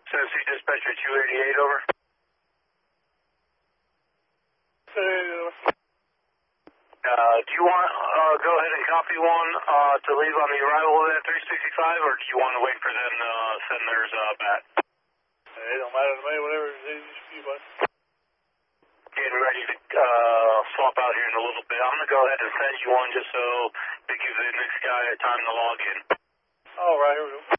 Tennessee Dispatcher 288, over. Do you want go ahead and copy one to leave on the arrival of that 365, or do you want to wait for them to send theirs back? It don't matter to me, whatever is easiest for you, bud. Getting ready to swap out here in a little bit. I'm going to go ahead and send you one just so it gives the next guy time to log in. All right, here we go.